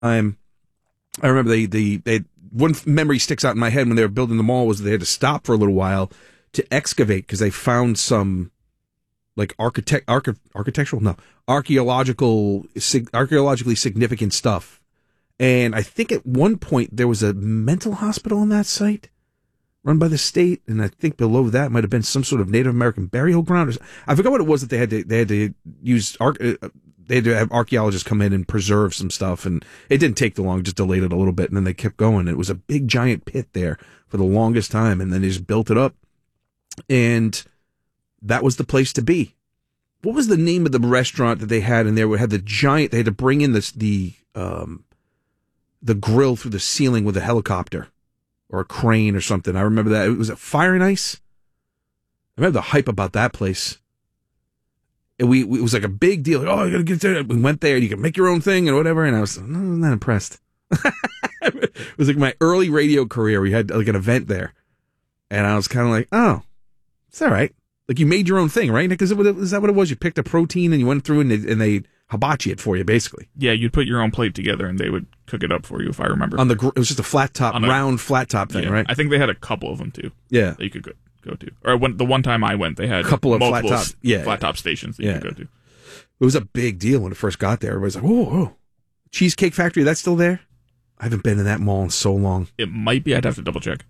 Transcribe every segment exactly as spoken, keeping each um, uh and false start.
I'm, I remember they, they, they, one memory sticks out in my head when they were building the mall was that they had to stop for a little while to excavate because they found some like architect, archi- architectural, no, archaeological, sig- archaeologically significant stuff. And I think at one point there was a mental hospital on that site run by the state. And I think below that might have been some sort of Native American burial ground. Or, I forgot what it was that they had to, they had to use, uh, they had to have archaeologists come in and preserve some stuff. And it didn't take too long, just delayed it a little bit. And then they kept going. It was a big giant pit there for the longest time. And then they just built it up. And that was the place to be. What was the name of the restaurant that they had in there? Where it had the giant, they had to bring in this, the, um, the grill through the ceiling with a helicopter or a crane or something. I remember that. It was a Fire and Ice. I remember the hype about that place. And we, we it was like a big deal. Like, oh, you gotta get there. We went there. You can make your own thing and whatever. And I was, no, I'm not impressed. It was like my early radio career. We had like an event there, and I was kind of like, oh, it's all right. Like you made your own thing, right? Because is that what it was? You picked a protein and you went through and they, and they hibachi it for you, basically. Yeah, you'd put your own plate together and they would cook it up for you, if I remember. On the gr- it was just a flat top, a, round flat top thing, yeah, right? I think they had a couple of them too. Yeah, that you could go, go to. Or when the one time I went, they had a couple of flat top, s- yeah, flat top stations that yeah. you could go to. It was a big deal when it first got there. Everybody's like, "Whoa, whoa. Cheesecake Factory, that's still there?" I haven't been in that mall in so long. It might be. I'd have to double check.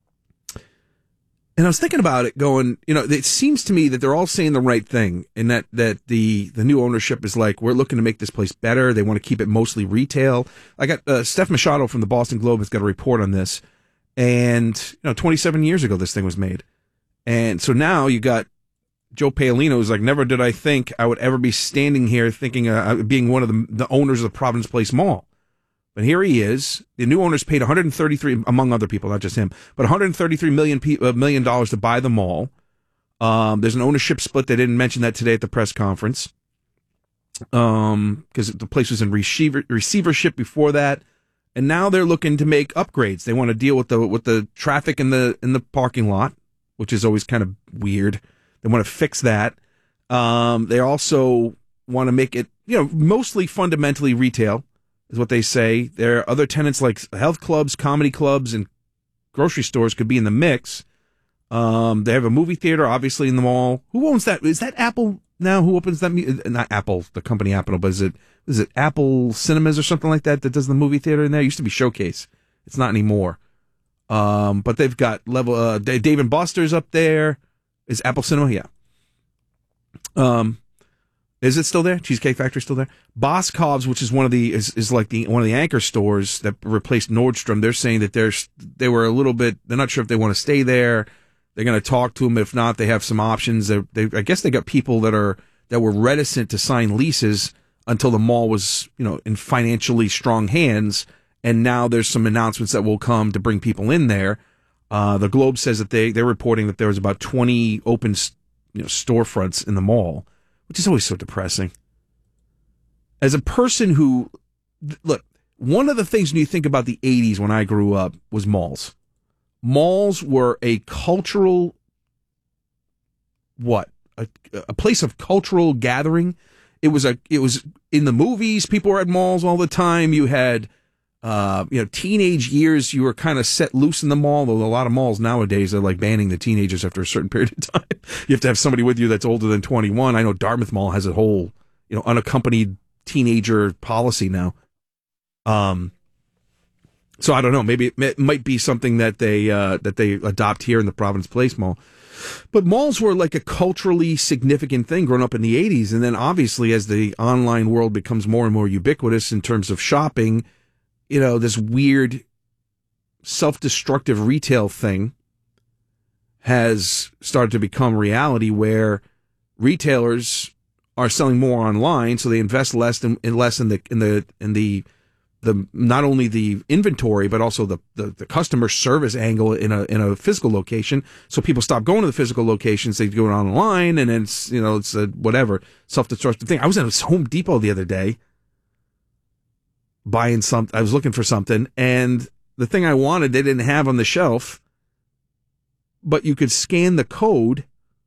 And I was thinking about it going, you know, it seems to me that they're all saying the right thing in that, that the, the new ownership is like, we're looking to make this place better. They want to keep it mostly retail. I got uh, Steph Machado from the Boston Globe has got a report on this. And, you know, twenty-seven years ago, this thing was made. And so now you got Joe Paolino who's like, never did I think I would ever be standing here thinking, uh, being one of the, the owners of the Providence Place Mall. But here he is. The new owners paid one hundred thirty-three, among other people, not just him, but one hundred thirty-three million uh, million dollars to buy the mall. Um, there's an ownership split. They didn't mention that today at the press conference, um, because the place was in receiver, receivership before that, and now they're looking to make upgrades. They want to deal with the with the traffic in the in the parking lot, which is always kind of weird. They want to fix that. Um, they also want to make it, you know, mostly fundamentally retail. Is what they say. There are other tenants like health clubs, comedy clubs, and grocery stores could be in the mix. Um, they have a movie theater, obviously, in the mall. Who owns that? Is that Apple now? Who opens that? Not Apple, the company Apple, but is it is it Apple Cinemas or something like that that does the movie theater in there? It used to be Showcase. It's not anymore. Um, but they've got level uh, Dave and Buster's up there. Is Apple Cinema? Yeah. Um. Is it still there? Cheesecake Factory still there? Boscov's, which is one of the is, is like the one of the anchor stores that replaced Nordstrom. They're saying that they're they were a little bit. They're not sure if they want to stay there. They're going to talk to them. If not, they have some options. They, they I guess they got people that are that were reticent to sign leases until the mall was, you know, in financially strong hands. And now there's some announcements that will come to bring people in there. Uh, the Globe says that they they're reporting that there was about twenty open, you know, storefronts in the mall, which is always so depressing. As a person who, look, one of the things when you think about the eighties when I grew up was malls. Malls were a cultural, what? A, a place of cultural gathering. It was a, it was in the movies, people were at malls all the time. You had, uh, you know, teenage years, you were kind of set loose in the mall, though a lot of malls nowadays are like banning the teenagers after a certain period of time. You have to have somebody with you that's older than twenty-one. I know Dartmouth Mall has a whole, you know, unaccompanied teenager policy now. Um, so I don't know, maybe it, it might be something that they, uh, that they adopt here in the Providence Place Mall. But malls were like a culturally significant thing growing up in the eighties. And then obviously as the online world becomes more and more ubiquitous in terms of shopping, you know, this weird self-destructive retail thing has started to become reality where retailers are selling more online, so they invest less in, in less in the in the in the the not only the inventory but also the, the, the customer service angle in a in a physical location. So people stop going to the physical locations; they go online, and then it's, you know, it's a whatever self-destructive thing. I was at Home Depot the other day buying some. I was looking for something, and the thing I wanted they didn't have on the shelf, but you could scan the code,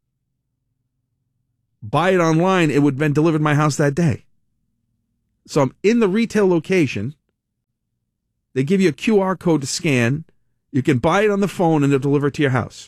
buy it online. It would have been delivered to my house that day. So I'm in the retail location. They give you a Q R code to scan. You can buy it on the phone and they'll deliver it to your house.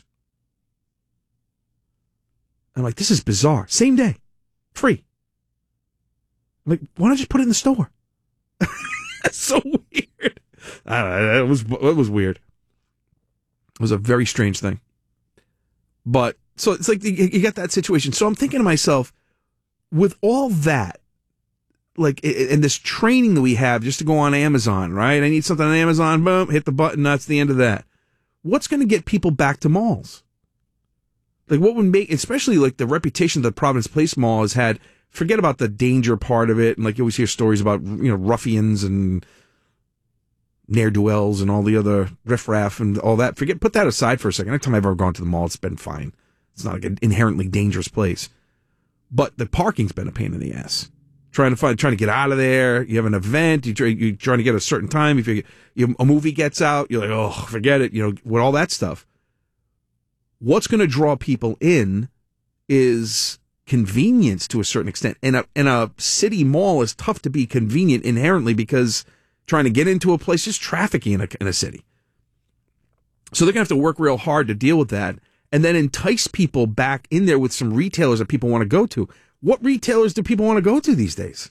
I'm like, this is bizarre. Same day. Free. I'm like, why not just put it in the store? That's so weird. I don't know. It was, it was weird. It was a very strange thing. But, so it's like you, you got that situation. So I'm thinking to myself, with all that, like, and this training that we have just to go on Amazon, right? I need something on Amazon, boom, hit the button, that's the end of that. What's going to get people back to malls? Like, what would make, especially like the reputation that the Providence Place Mall has had, forget about the danger part of it, and like you always hear stories about, you know, ruffians and ne'er-do-wells and all the other riffraff and all that. Forget, put that aside for a second. Every time I've ever gone to the mall, it's been fine. It's not like an inherently dangerous place. But the parking's been a pain in the ass. Trying to find, trying to get out of there. You have an event. You try, you're trying to get a certain time. If you, you, a movie gets out, you're like, oh, forget it. You know, with all that stuff. What's going to draw people in is convenience to a certain extent. And a, and a city mall is tough to be convenient inherently because trying to get into a place is trafficking in a, in a city. So they're going to have to work real hard to deal with that and then entice people back in there with some retailers that people want to go to. What retailers do people want to go to these days?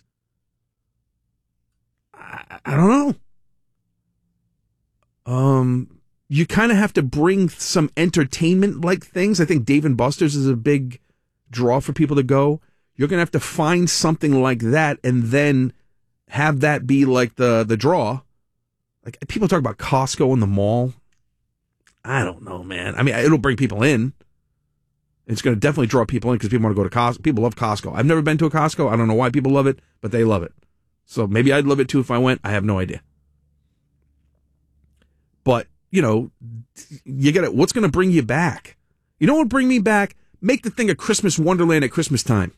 I, I don't know. Um, you kind of have to bring some entertainment-like things. I think Dave and Buster's is a big draw for people to go. You're going to have to find something like that and then have that be like the, the draw. Like, people talk about Costco in the mall. I don't know, man. I mean, it'll bring people in. It's going to definitely draw people in because people want to go to Costco. People love Costco. I've never been to a Costco. I don't know why people love it, but they love it. So maybe I'd love it too if I went. I have no idea. But, you know, you got to, what's going to bring you back? You know what would bring me back? Make the thing a Christmas wonderland at Christmas time.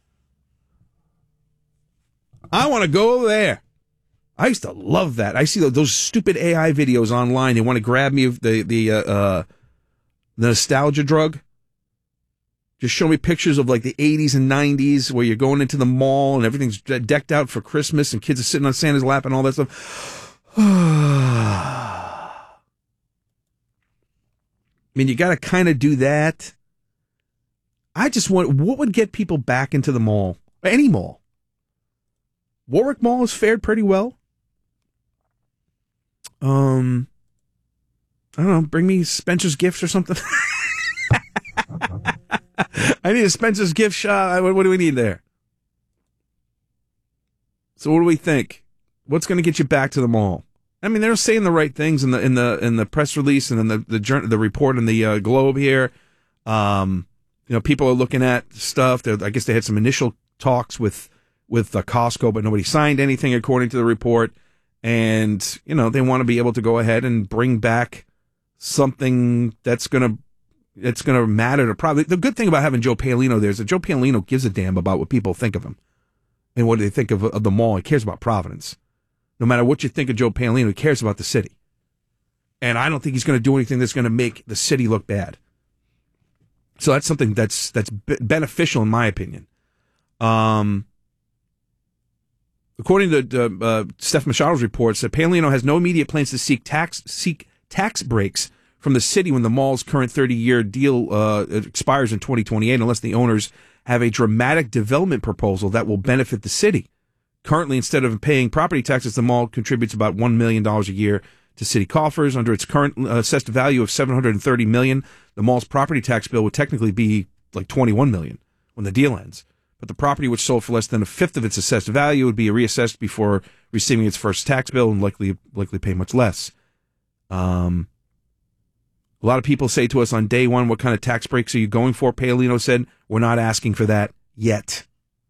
I want to go there. I used to love that. I see those stupid A I videos online. They want to grab me the the uh, uh, the nostalgia drug. Just show me pictures of like the eighties and nineties where you're going into the mall and everything's decked out for Christmas and kids are sitting on Santa's lap and all that stuff. I mean, you got to kind of do that. I just want, what would get people back into the mall? Any mall. Warwick Mall has fared pretty well. Um, I don't know, bring me Spencer's Gifts or something. I need a Spencer's Gift shop. What, what do we need there? So what do we think? What's going to get you back to the mall? I mean, they're saying the right things in the in the in the press release and in the the, journal, the report in the uh, Globe here. Um, you know, people are looking at stuff. They're, I guess they had some initial talks with with uh, Costco, but nobody signed anything according to the report. And you know, they want to be able to go ahead and bring back something that's going to. It's going to matter to probably. The good thing about having Joe Paolino there is that Joe Paolino gives a damn about what people think of him and what they think of, of the mall. He cares about Providence. No matter what you think of Joe Paolino, he cares about the city. And I don't think he's going to do anything that's going to make the city look bad. So that's something that's that's b- beneficial in my opinion. Um, according to uh, Steph Machado's reports, that Paolino has no immediate plans to seek tax seek tax breaks from the city when the mall's current thirty-year deal uh, expires in twenty twenty-eight, unless the owners have a dramatic development proposal that will benefit the city. Currently, instead of paying property taxes, the mall contributes about one million dollars a year to city coffers. Under its current uh, assessed value of seven hundred thirty million dollars, the mall's property tax bill would technically be like twenty-one million dollars when the deal ends. But the property, which sold for less than a fifth of its assessed value, would be reassessed before receiving its first tax bill and likely likely pay much less. Um... A lot of people say to us on day one, what kind of tax breaks are you going for? Paolino said, we're not asking for that yet.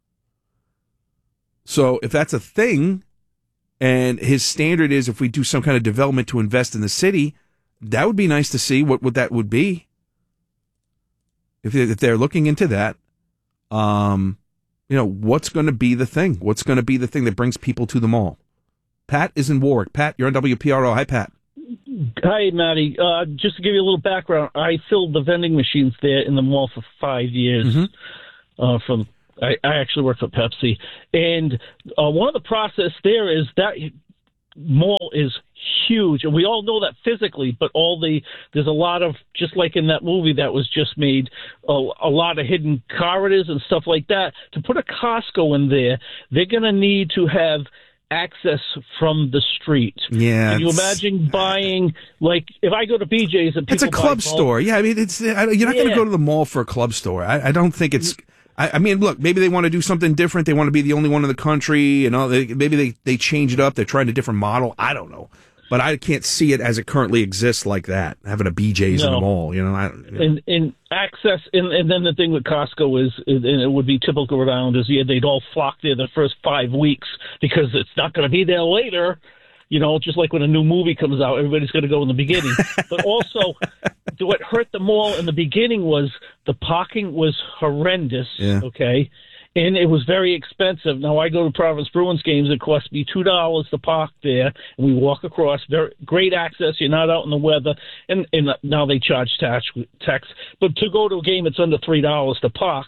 So if that's a thing, and his standard is if we do some kind of development to invest in the city, that would be nice to see what, what that would be. If, if they're looking into that, um, you know, what's going to be the thing? What's going to be the thing that brings people to the mall? Pat is in Warwick. Pat, you're on W P R O. Hi, Pat. Hi, Matty. Uh, just to give you a little background, I filled the vending machines there in the mall for five years. Mm-hmm. Uh, from I, I actually worked for Pepsi, and uh, one of the process there is that mall is huge, and we all know that physically. But all the there's a lot of, just like in that movie that was just made, a, a lot of hidden corridors and stuff like that. To put a Costco in there, they're going to need to have access from the street. Yeah. Can you imagine buying, like, if I go to B J's and people it's a club buy store. Yeah, I mean, it's you're not Yeah. going to go to the mall for a club store. I, I don't think it's. I, I mean, look, maybe they want to do something different. They want to be the only one in the country, and all. They, maybe they they change it up. They're trying a different model. I don't know, but I can't see it as it currently exists like that. Having a B J's No. in the mall, you know. I, you know. And, and access, and, and then the thing with Costco is, and it would be typical around, is yeah, they'd all flock there the first five weeks because it's not going to be there later. You know, just like when a new movie comes out, everybody's going to go in the beginning. But also, what hurt the mall in the beginning was the parking was horrendous, Yeah. okay? And it was very expensive. Now, I go to Providence Bruins games. It costs me two dollars to park there, and we walk across. Very, great access. You're not out in the weather. And, and now they charge tax, tax. But to go to a game, it's under three dollars to park.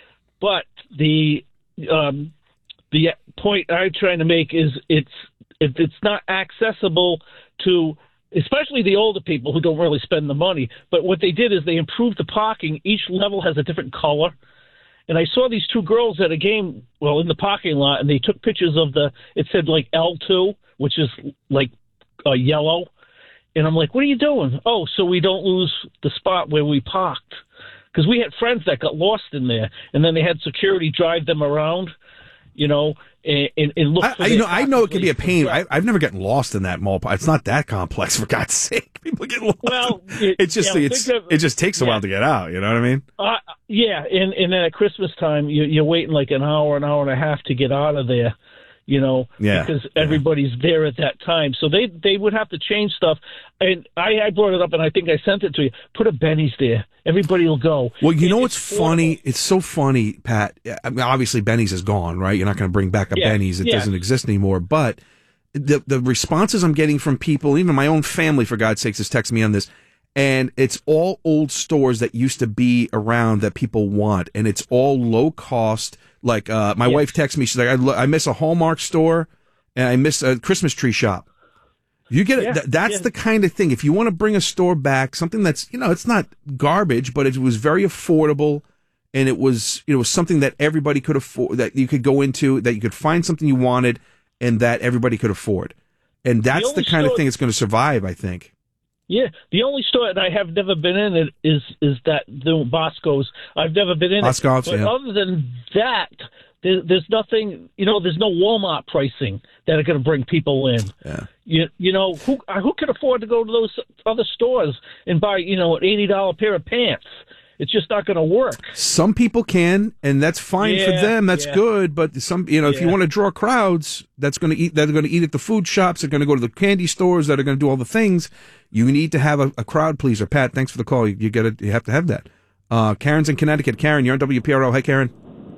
But the um, the point I'm trying to make is it's if it's not accessible to, especially the older people who don't really spend the money. But what they did is they improved the parking. Each level has a different color. And I saw these two girls at a game, well, in the parking lot, and they took pictures of the, it said like L two, which is like uh, yellow. And I'm like, what are you doing? Oh, so we don't lose the spot where we parked. Because we had friends that got lost in there, and then they had security drive them around, you know, and, and, and look for I, you their know, I know it can be a parking pain. place. I, I've never gotten lost in that mall. It's not that complex, for God's sake. People get lost. Well, it- it's just yeah, it's, think of- it just takes a yeah. while to get out. You know what I mean? Uh, yeah, and, and then at Christmas time, you, you're waiting like an hour, an hour and a half to get out of there, you know, Yeah, because everybody's there at that time. So they they would have to change stuff. And I, I brought it up, and I think I sent it to you. Put a Benny's there. Everybody will go. Well, you And know it's what's funny? affordable. It's so funny, Pat. I mean, obviously, Benny's is gone, right? You're not going to bring back a Yeah, Benny's. It yeah. doesn't exist anymore. But the the responses I'm getting from people, even my own family, for God's sakes, is texting me on this. And it's all old stores that used to be around that people want. And it's all low cost. Like uh, my Yes. wife texts me. She's like, I, lo- I miss a Hallmark store and I miss a Christmas tree shop. You get it. Yeah, Th- that's yeah. the kind of thing. If you want to bring a store back, something that's, you know, it's not garbage, but it was very affordable, and it was, you know, something that everybody could afford, that you could go into, that you could find something you wanted, and that everybody could afford. And that's the, only kind of store- thing that's going to survive, I think. Yeah, the only store that I have never been in it is is that the Bosco's. I've never been in Bosco's, it. But yeah. other than that, there, there's nothing. You know, there's no Walmart pricing that are going to bring people in. Yeah. You you know who who can afford to go to those other stores and buy, you know, an eighty dollar pair of pants? It's just not going to work. Some people can, and that's fine for Yeah, them. That's yeah. good. But some, you know, if you Yeah. want to draw crowds, that's going to eat. They're going to eat at the food shops. They're going to go to the candy stores. That are going to do all the things. You need to have a, a crowd pleaser. Pat, thanks for the call. You, you get it. You have to have that. Uh, Karen's in Connecticut. Karen, you're on W P R L. Hi, Karen.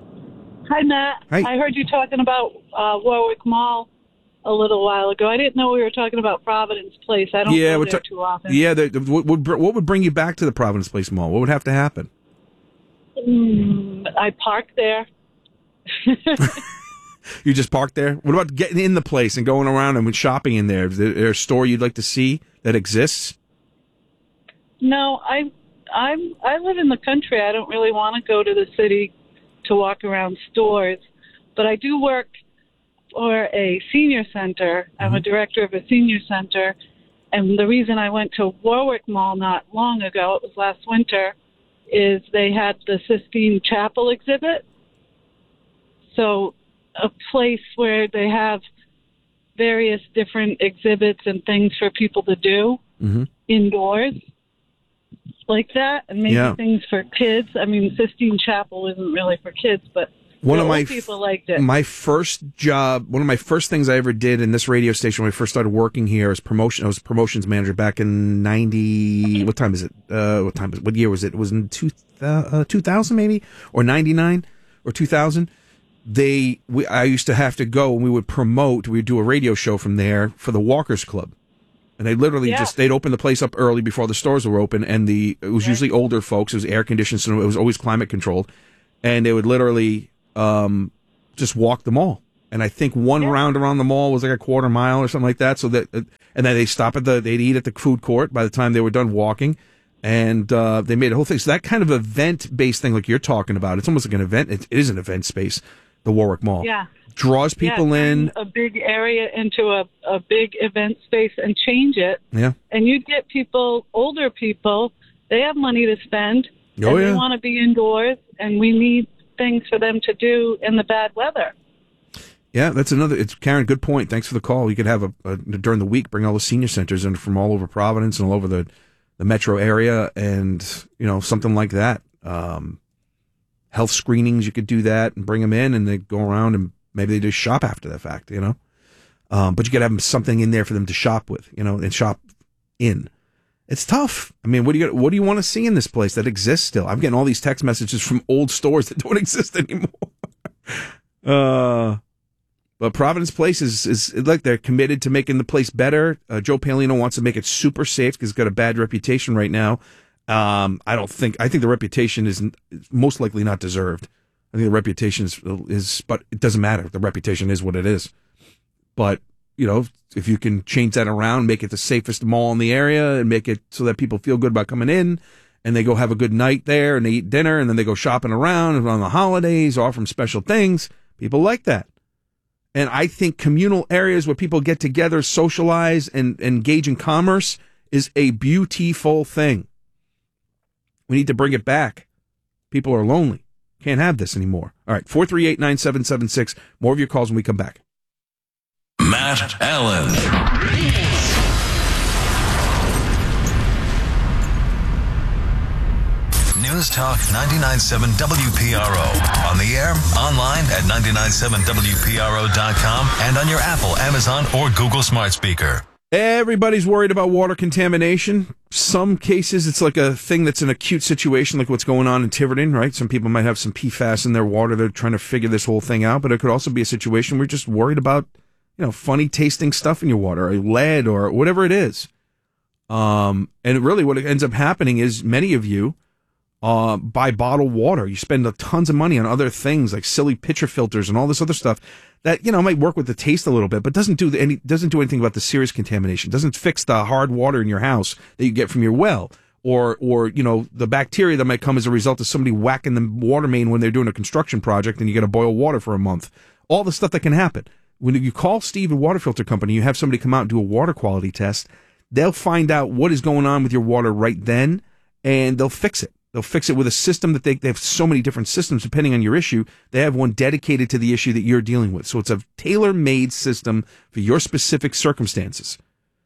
Hi, Matt. Hi. I heard you talking about uh, Warwick Mall a little while ago. I didn't know we were talking about Providence Place. I don't Yeah, go we're there ta- too often. Yeah. The, the, what would what would bring you back to the Providence Place Mall? What would have to happen? Mm, I park there. You just park there? What about getting in the place and going around and shopping in there? Is there a store you'd like to see that exists? No, I I'm I live in the country. I don't really want to go to the city to walk around stores, but I do work for a senior center. I'm a director of a senior center, and the reason I went to Warwick Mall not long ago, it was last winter, is they had the Sistine Chapel exhibit. So a place where they have various different exhibits and things for people to do Mm-hmm. indoors like that, and maybe Yeah. things for kids. I mean, Sistine Chapel isn't really for kids, but One the of my old people liked it. My first job, one of my first things I ever did in this radio station when I first started working here as promotion, I was promotions manager back in ninety. What time is it? Uh, what time? Is, what year was it? It was in two uh, two thousand maybe, or ninety nine, or two thousand. They, we, I used to have to go and we would promote. We would do a radio show from there for the Walkers Club. And they literally Yeah. just, they'd open the place up early before the stores were open. And the, it was Right. usually older folks. It was air conditioned. So it was always climate controlled. And they would literally, um, just walk the mall. And I think one Yeah. round around the mall was like a quarter mile or something like that. So that, and then they stop at the, they'd eat at the food court by the time they were done walking. And uh, they made a whole thing. So that kind of event-based thing like you're talking about, it's almost like an event. It is an event space, the Warwick Mall. Yeah. Draws people yeah, in. A big area into a, a big event space and change it. Yeah. And you get people, older people, they have money to spend. Oh, and yeah. they want to be indoors, and we need things for them to do in the bad weather. Yeah, that's another. It's Karen. Good point. Thanks for the call. You could have a, a during the week bring all the senior centers in from all over Providence and all over the, the metro area, and you know something like that. Um, health screenings, you could do that and bring them in, and they go around and maybe they just shop after the fact. You know, um, but you could have something in there for them to shop with. You know, and shop in. It's tough. I mean, what do you what do you want to see in this place that exists still? I'm getting all these text messages from old stores that don't exist anymore. uh, but Providence Place is is like they're committed to making the place better. Uh, Joe Palino wants to make it super safe because it's got a bad reputation right now. Um, I don't think I think the reputation is most likely not deserved. I think the reputation is is, but it doesn't matter. The reputation is what it is. But you know, if you can change that around, make it the safest mall in the area and make it so that people feel good about coming in and they go have a good night there and they eat dinner and then they go shopping around and on the holidays, offer them special things. People like that. And I think communal areas where people get together, socialize, and, and engage in commerce is a beautiful thing. We need to bring it back. People are lonely. Can't have this anymore. All right, four three eight, nine seven seven six. More of your calls when we come back. Matt Allen. News Talk ninety-nine point seven W P R O. On the air, online at nine nine seven W P R O dot com, and on your Apple, Amazon, or Google smart speaker. Everybody's worried about water contamination. Some cases, it's like a thing that's an acute situation, like what's going on in Tiverton, right? Some people might have some P FAS in their water. They're trying to figure this whole thing out, but it could also be a situation where you're just worried about, you know, funny tasting stuff in your water, or lead, or whatever it is. Um, and really what ends up happening is many of you uh, buy bottled water. You spend tons of money on other things like silly pitcher filters and all this other stuff that, you know, might work with the taste a little bit, but doesn't do any, doesn't do anything about the serious contamination. Doesn't fix the hard water in your house that you get from your well, or, or, you know, the bacteria that might come as a result of somebody whacking the water main when they're doing a construction project and you got to boil water for a month. All the stuff that can happen. When you call Steve at Water Filter Company, you have somebody come out and do a water quality test. They'll find out what is going on with your water right then, and they'll fix it. They'll fix it with a system that they, they have so many different systems depending on your issue. They have one dedicated to the issue that you're dealing with. So it's a tailor-made system for your specific circumstances.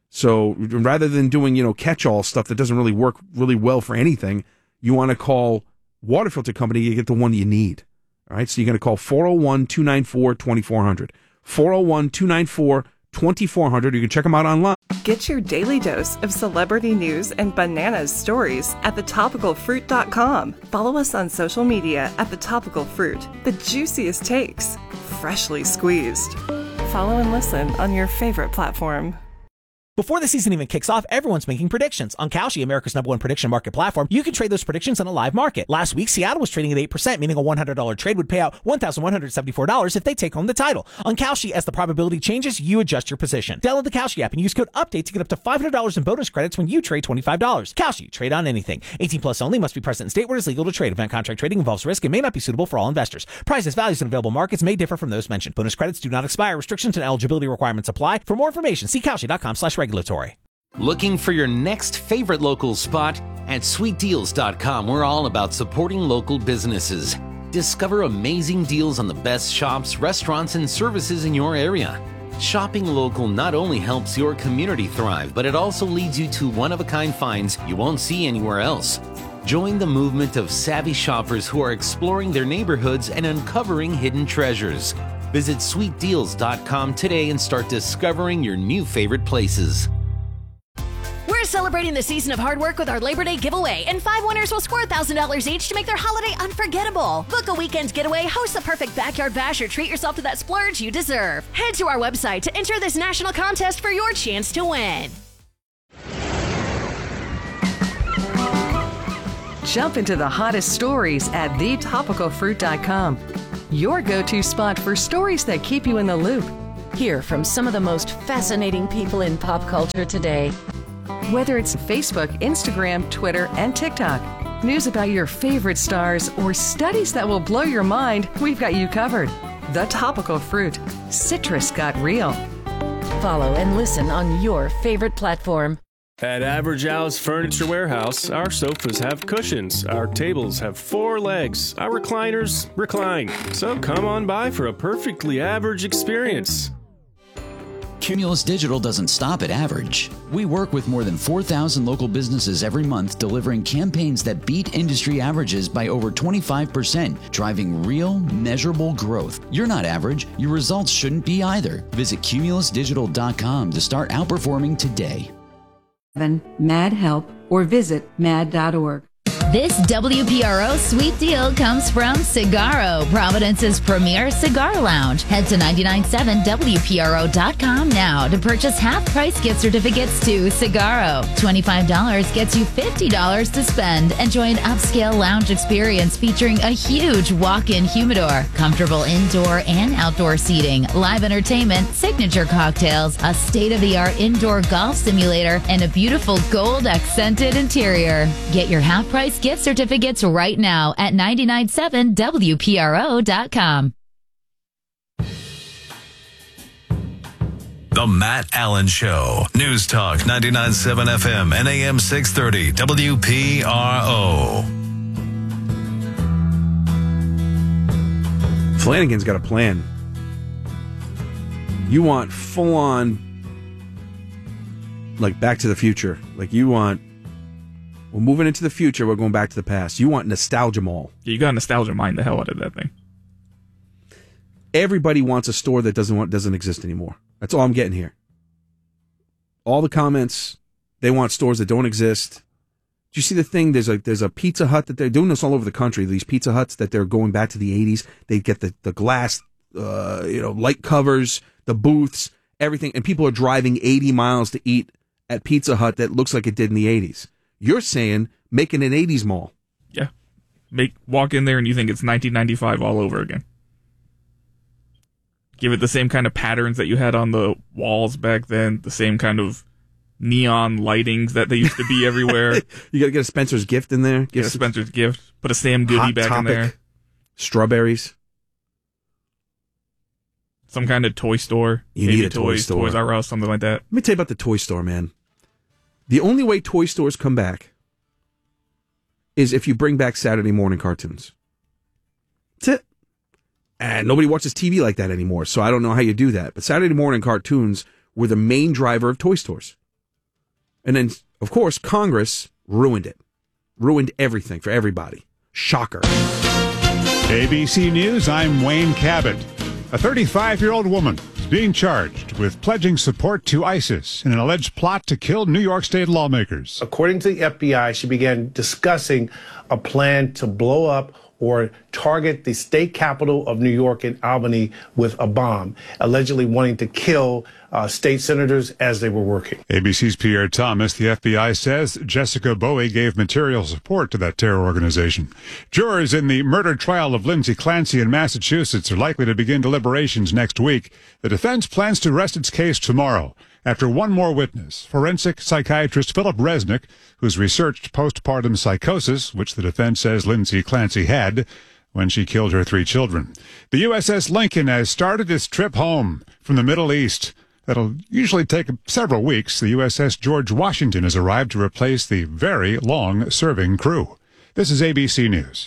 So rather than doing, you know, catch-all stuff that doesn't really work really well for anything, you want to call Water Filter Company, you get the one that you need. All right, so you're going to call four oh one, two nine four, two four zero zero. four oh one, two nine four, two four zero zero. You can check them out online. Get your daily dose of celebrity news and bananas stories at the topical fruit dot com. Follow us on social media at The Topical Fruit. The juiciest takes, freshly squeezed. Follow and listen on your favorite platform. Before the season even kicks off, everyone's making predictions. On Kalshi, America's number one prediction market platform, you can trade those predictions on a live market. Last week, Seattle was trading at eight percent, meaning a one hundred dollars trade would pay out one thousand one hundred seventy-four dollars if they take home the title. On Kalshi, as the probability changes, you adjust your position. Download the Kalshi app and use code UPDATE to get up to five hundred dollars in bonus credits when you trade twenty-five dollars. Kalshi, trade on anything. eighteen plus only, must be present in state where it is legal to trade. Event contract trading involves risk and may not be suitable for all investors. Prices, values, and available markets may differ from those mentioned. Bonus credits do not expire. Restrictions and eligibility requirements apply. For more information, see Kalshi dot com slash regulatory. Looking for your next favorite local spot? At sweet deals dot com, we're all about supporting local businesses. Discover amazing deals on the best shops, restaurants, and services in your area. Shopping local not only helps your community thrive, but it also leads you to one-of-a-kind finds you won't see anywhere else. Join the movement of savvy shoppers who are exploring their neighborhoods and uncovering hidden treasures. Visit sweet deals dot com today and start discovering your new favorite places. We're celebrating the season of hard work with our Labor Day giveaway, and five winners will score one thousand dollars each to make their holiday unforgettable. Book a weekend getaway, host the perfect backyard bash, or treat yourself to that splurge you deserve. Head to our website to enter this national contest for your chance to win. Jump into the hottest stories at the topical fruit dot com. your go-to spot for stories that keep you in the loop. Hear from some of the most fascinating people in pop culture today. Whether it's Facebook, Instagram, Twitter, and TikTok, news about your favorite stars, or studies that will blow your mind, we've got you covered. The Topical Fruit. Citrus got real. Follow and listen on your favorite platform. At Average Al's Furniture Warehouse, our sofas have cushions, our tables have four legs, our recliners recline. So come on by for a perfectly average experience. Cumulus Digital doesn't stop at average. We work with more than four thousand local businesses every month, delivering campaigns that beat industry averages by over twenty-five percent, driving real, measurable growth. You're not average. Your results shouldn't be either. Visit cumulus digital dot com to start outperforming today. MAD Help or visit mad dot org. This W P R O sweet deal comes from Cigaro, Providence's premier cigar lounge. Head to nine nine seven W P R O dot com now to purchase half-price gift certificates to Cigaro. twenty-five dollars gets you fifty dollars to spend. Enjoy an upscale lounge experience featuring a huge walk-in humidor, comfortable indoor and outdoor seating, live entertainment, signature cocktails, a state-of-the-art indoor golf simulator, and a beautiful gold-accented interior. Get your half-price gift certificates right now at nine nine seven W P R O dot com. The Matt Allen Show. News Talk ninety-nine point seven F M and A M six thirty W P R O. Flanagan's got a plan. You want full on, like, Back to the Future. Like, you want, we're moving into the future, we're going back to the past. You want Nostalgia Mall. Yeah, you got nostalgia mine the hell out of that thing. Everybody wants a store that doesn't want doesn't exist anymore. That's all I'm getting here. All the comments, they want stores that don't exist. Do you see the thing? There's a there's a Pizza Hut that they're doing this all over the country. These Pizza Huts that they're going back to the eighties. They get the the glass, uh, you know, light covers, the booths, everything, and people are driving eighty miles to eat at Pizza Hut that looks like it did in the eighties. You're saying making an eighties mall. Yeah. Make walk in there and you think it's nineteen ninety-five all over again. Give it the same kind of patterns that you had on the walls back then, the same kind of neon lightings that they used to be everywhere. You got to get a Spencer's Gift in there. Get a Spencer's Gift. Put a Sam Goody Hot back Topic, in there. Strawberries. Some kind of toy store. You Maybe need a toys, toy store. Toys R Us, something like that. Let me tell you about the toy store, man. The only way toy stores come back is if you bring back Saturday morning cartoons. That's it. And nobody watches T V like that anymore, so I don't know how you do that. But Saturday morning cartoons were the main driver of toy stores. And then, of course, Congress ruined it. Ruined everything for everybody. Shocker. A B C News, I'm Wayne Cabot. A thirty-five-year-old woman is being charged with pledging support to ISIS in an alleged plot to kill New York State lawmakers. According to the F B I, she began discussing a plan to blow up or target the state capital of New York in Albany with a bomb, allegedly wanting to kill uh, state senators as they were working. A B C's Pierre Thomas, the F B I says Jessica Bowie gave material support to that terror organization. Jurors in the murder trial of Lindsay Clancy in Massachusetts are likely to begin deliberations next week. The defense plans to rest its case tomorrow after one more witness, forensic psychiatrist Philip Resnick, who's researched postpartum psychosis, which the defense says Lindsay Clancy had when she killed her three children. The U S S Lincoln has started its trip home from the Middle East. That'll usually take several weeks. The U S S George Washington has arrived to replace the very long-serving crew. This is A B C News.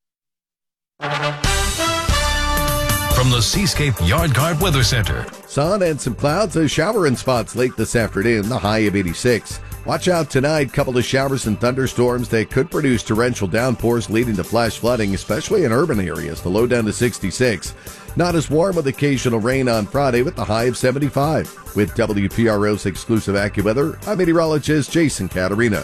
From the Seascape Yard Guard Weather Center. Sun and some clouds, a shower in spots late this afternoon, the high of eighty-six. Watch out tonight, couple of showers and thunderstorms that could produce torrential downpours leading to flash flooding, especially in urban areas, the low down to sixty-six. Not as warm with occasional rain on Friday with the high of seventy-five. With W P R O's exclusive AccuWeather, I'm meteorologist Jason Caterina.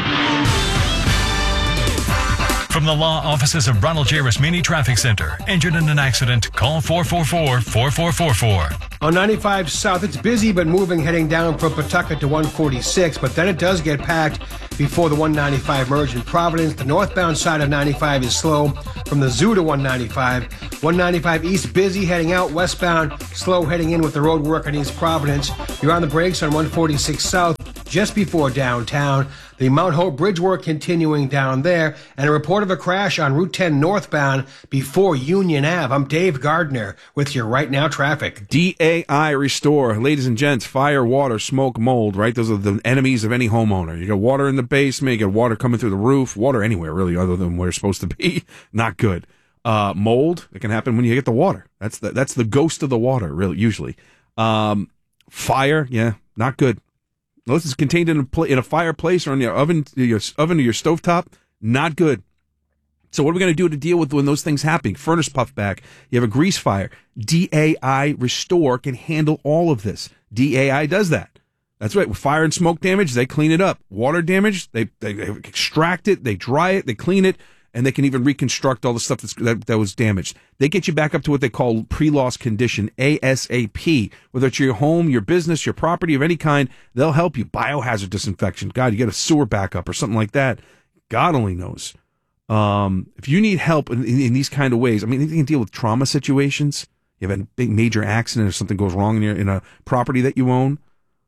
From the law offices of Ronald J. Rasmini Traffic Center. Injured in an accident? Call four four four, four four four four. On ninety-five South, it's busy but moving heading down from Pawtucket to one forty-six, but then it does get packed before the one ninety-five merge in Providence. The northbound side of ninety-five is slow from the zoo to one ninety-five. one ninety-five East busy heading out westbound, slow heading in with the road work on East Providence. You're on the brakes on one forty-six South just before downtown. The Mount Hope Bridge work continuing down there, and a report of a crash on Route ten northbound before Union Avenue. I'm Dave Gardner with your Right Now traffic. D A I Restore. Ladies and gents, fire, water, smoke, mold, right? Those are the enemies of any homeowner. You got water in the basement, you got water coming through the roof, water anywhere really other than where it's supposed to be. Not good. Uh, mold, it can happen when you get the water. That's the, that's the ghost of the water, really, usually. Um, fire, yeah, not good. Unless it's contained in a, pl- in a fireplace or in your oven, your oven or your stovetop, not good. So what are we going to do to deal with when those things happen? Furnace puff back, you have a grease fire. D A I Restore can handle all of this. D A I does that. That's right. With fire and smoke damage, they clean it up. Water damage, they, they, they extract it, they dry it, they clean it, and they can even reconstruct all the stuff that's, that, that was damaged. They get you back up to what they call pre-loss condition, ASAP. Whether it's your home, your business, your property of any kind, they'll help you. Biohazard disinfection. God, you get a sewer backup or something like that. God only knows. Um, if you need help in, in, in these kind of ways, I mean, you can deal with trauma situations. You have a big major accident or something goes wrong in, your, in a property that you own.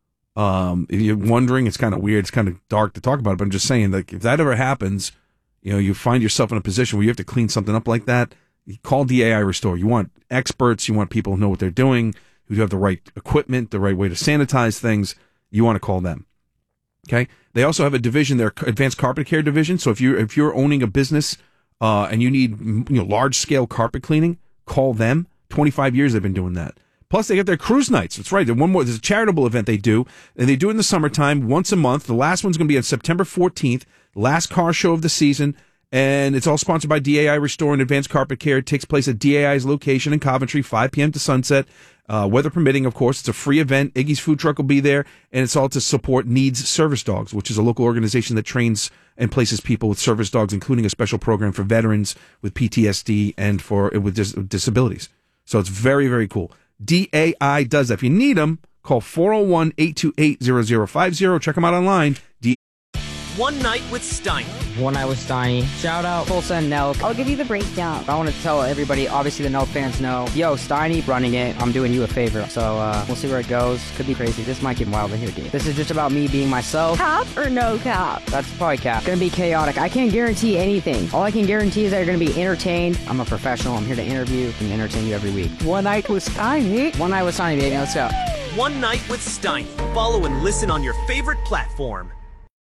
Um, if you're wondering, it's kind of weird. It's kind of dark to talk about it, but I'm just saying, like, if that ever happens, you know, you find yourself in a position where you have to clean something up like that, you call D A I Restore. You want experts, you want people who know what they're doing, who have the right equipment, the right way to sanitize things. You want to call them. Okay? They also have a division, their advanced carpet care division. So if you're if you're owning a business uh, and you need, you know, large scale carpet cleaning, call them. twenty-five years they've been doing that. Plus, they got their cruise nights. That's right. One more. There's a charitable event they do, and they do it in the summertime once a month. The last one's going to be on September fourteenth, last car show of the season, and it's all sponsored by D A I Restore and Advanced Carpet Care. It takes place at D A I's location in Coventry, five p.m. to sunset, uh, weather permitting, of course. It's a free event. Iggy's Food Truck will be there, and it's all to support Needs Service Dogs, which is a local organization that trains and places people with service dogs, including a special program for veterans with P T S D and for with dis- disabilities. So it's very, very cool. D A I does that. If you need them, call four oh one, eight two eight, zero zero five zero. Check them out online. D- One Night with Steiny. One Night with Steiny. Shout out Tulsa and Nelk. I'll give you the breakdown. I want to tell everybody, obviously the Nelk fans know, yo, Steiny running it. I'm doing you a favor. So uh, we'll see where it goes. Could be crazy. This might get wild in here, dude. This is just about me being myself. Cap or no cap? That's probably cap. Gonna be chaotic. I can't guarantee anything. All I can guarantee is that you're gonna be entertained. I'm a professional. I'm here to interview and entertain you every week. One Night with Steiny. One Night with Steiny, baby. Let's go. One Night with Steiny. Follow and listen on your favorite platform.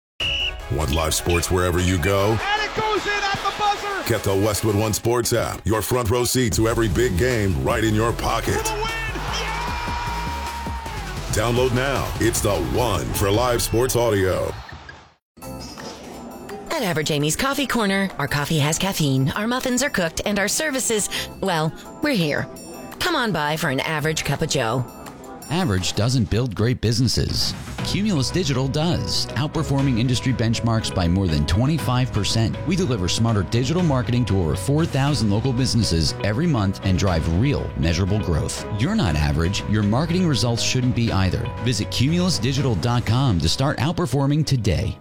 Want live sports wherever you go? And it goes in at the buzzer! Get the Westwood One Sports app. Your front row seat to every big game right in your pocket. Download now. It's the one for live sports audio. At Average Amy's Coffee Corner, our coffee has caffeine, our muffins are cooked, and our services, well, we're here. Come on by for an average cup of joe. Average doesn't build great businesses. Cumulus Digital does, outperforming industry benchmarks by more than twenty-five percent. We deliver smarter digital marketing to over four thousand local businesses every month and drive real, measurable growth. You're not average. Your marketing results shouldn't be either. Visit cumulus digital dot com to start outperforming today.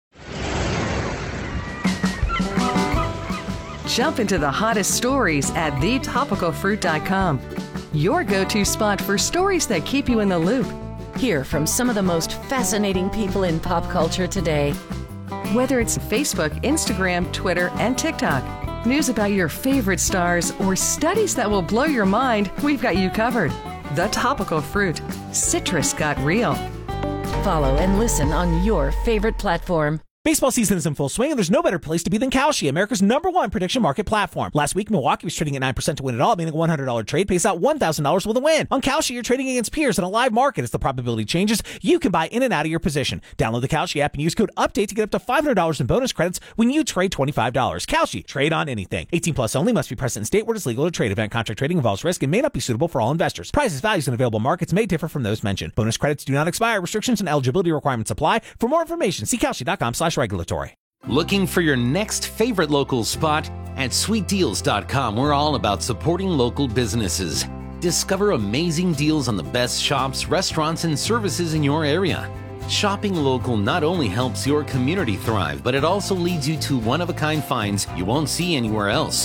Jump into the hottest stories at the topical fruit dot com. Your go-to spot for stories that keep you in the loop. Hear from some of the most fascinating people in pop culture today. Whether it's Facebook, Instagram, Twitter, and TikTok, news about your favorite stars, or studies that will blow your mind, we've got you covered. The Topical Fruit. Citrus got real. Follow and listen on your favorite platform. Baseball season is in full swing, and there's no better place to be than Kalshi, America's number one prediction market platform. Last week, Milwaukee was trading at nine percent to win it all, meaning a one hundred dollars trade pays out one thousand dollars with a win. On Kalshi, you're trading against peers in a live market. As the probability changes, you can buy in and out of your position. Download the Kalshi app and use code UPDATE to get up to five hundred dollars in bonus credits when you trade twenty-five dollars. Kalshi, trade on anything. eighteen plus only, must be present in state where it's legal to trade. Event contract trading involves risk and may not be suitable for all investors. Prices, values, and available markets may differ from those mentioned. Bonus credits do not expire. Restrictions and eligibility requirements apply. For more information, see kalshi dot com slash regulatory. Looking for your next favorite local spot? At sweet deals dot com, we're all about supporting local businesses. Discover amazing deals on the best shops, restaurants, and services in your area. Shopping local not only helps your community thrive, but it also leads you to one-of-a-kind finds you won't see anywhere else.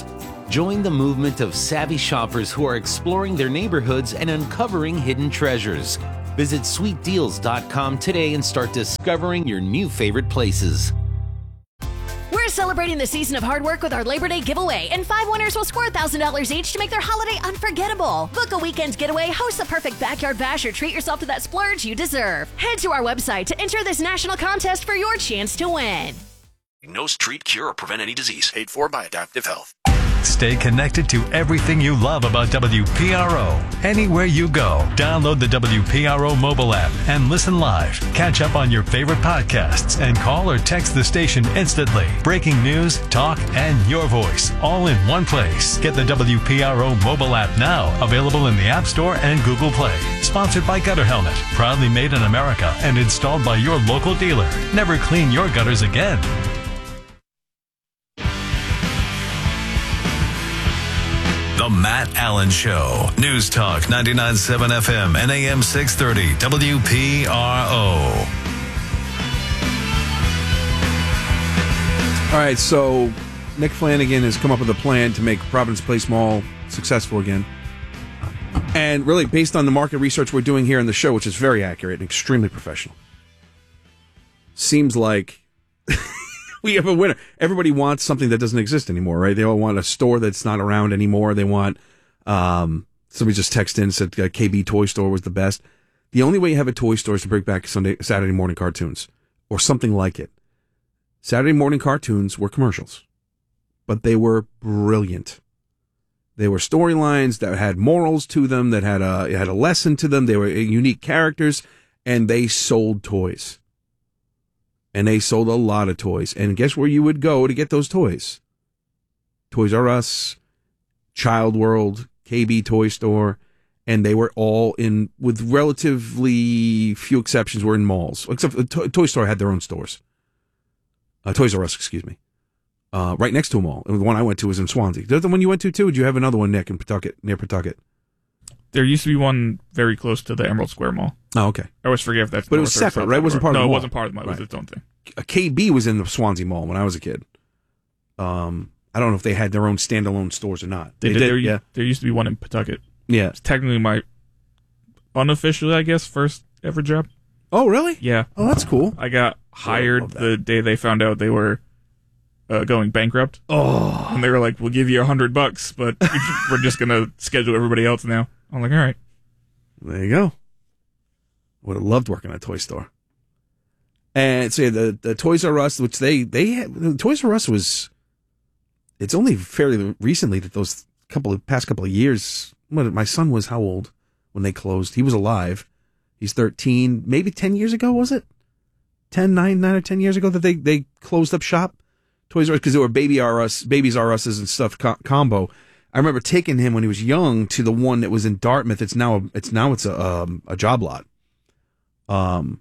Join the movement of savvy shoppers who are exploring their neighborhoods and uncovering hidden treasures. Visit sweet deals dot com today and start discovering your new favorite places. We're celebrating the season of hard work with our Labor Day giveaway, and five winners will score one thousand dollars each to make their holiday unforgettable. Book a weekend getaway, host the perfect backyard bash, or treat yourself to that splurge you deserve. Head to our website to enter this national contest for your chance to win. Knows treat, cure, or prevent any disease. Paid for by Adaptive Health. Stay connected to everything you love about W P R O. Anywhere you go, download the W P R O mobile app and listen live. Catch up on your favorite podcasts and call or text the station instantly. Breaking news, talk, and your voice all in one place. Get the W P R O mobile app now, available in the App Store and Google Play. Sponsored by Gutter Helmet, proudly made in America and installed by your local dealer. Never clean your gutters again. The Matt Allen Show. News Talk ninety-nine point seven F M and A M six thirty W P R O. All right, so Nick Flanagan has come up with a plan to make Providence Place Mall successful again. And really, based on the market research we're doing here in the show, which is very accurate and extremely professional, seems like we have a winner. Everybody wants something that doesn't exist anymore, right? They all want a store that's not around anymore. They want, um, somebody just texted in and said uh, K B Toy Store was the best. The only way you have a toy store is to bring back Sunday, Saturday morning cartoons or something like it. Saturday morning cartoons were commercials, but they were brilliant. They were storylines that had morals to them, that had a, had a lesson to them. They were unique characters, and they sold toys. And they sold a lot of toys. And guess where you would go to get those toys? Toys R Us, Child World, K B Toy Store, and they were all in, with relatively few exceptions, were in malls. Except the to- Toy Store had their own stores. Uh, Toys R Us, excuse me. Uh, right next to a mall. And the one I went to was in Swansea. The one you went to, too? Did you have another one, Nick, in Pawtucket, near Pawtucket? There used to be one very close to the Emerald Square Mall. Oh, okay. I always forget if that's But it was separate, right? It wasn't part no, of the mall. No, it wasn't part of the mall. It was Right. its own thing. A K B was in the Swansea Mall when I was a kid. Um, I don't know if they had their own standalone stores or not. They, They, did. did, There, yeah. there used to be one in Pawtucket. Yeah. It's technically my, unofficially, I guess, first ever job. Oh, really? Yeah. Oh, that's cool. I got hired the day they found out they were uh, going bankrupt. Oh. And they were like, we'll give you a hundred bucks, but we're just going to schedule everybody else now. I'm like, all right. There you go. Would have loved working at a toy store. And so yeah, the, the Toys R Us, which they, they had, the Toys R Us was, it's only fairly recently that those couple of, past couple of years, what, my son was how old when they closed? He was alive. He's thirteen, maybe ten years ago, was it? ten, nine, nine or ten years ago that they, they closed up shop? Toys R Us, because there were Baby R Us, Babies R Us's and stuff co- combo. I remember taking him when he was young to the one that was in Dartmouth. It's now, a, it's now it's a, um, a job lot. Um,